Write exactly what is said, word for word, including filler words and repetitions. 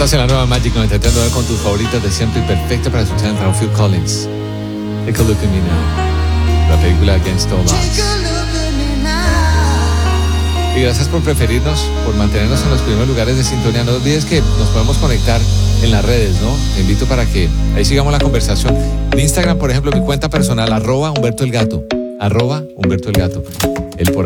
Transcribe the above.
Estás en la nueva Magic noventa y tres punto nueve con tus favoritas de siempre y perfecta para escuchar en Phil Collins. Take a look at me now. La película Against All Odds. Y gracias por preferirnos, por mantenernos en los primeros lugares de sintonía. No olvides que nos podemos conectar en las redes, ¿no? Te invito para que ahí sigamos la conversación. En Instagram, por ejemplo, mi cuenta personal, arroba Humberto el Gato. Arroba Humberto el Gato. El por